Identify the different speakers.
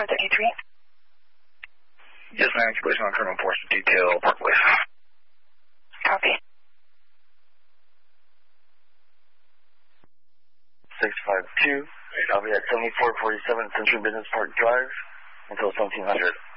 Speaker 1: 7433.
Speaker 2: Yes, ma'am. Situation on criminal portion detail, Parkway.
Speaker 1: Copy.
Speaker 3: 652. I'll be at 7447 Century Business Park Drive until 1700.